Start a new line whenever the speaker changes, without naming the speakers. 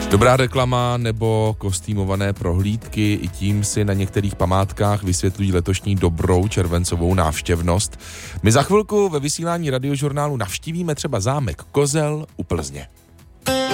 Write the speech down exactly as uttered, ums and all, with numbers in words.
Dobrá reklama nebo kostýmované prohlídky, i tím si na některých památkách vysvětlují letošní dobrou červencovou návštěvnost. My za chvilku ve vysílání radiožurnálu navštívíme třeba zámek Kozel u Plzně.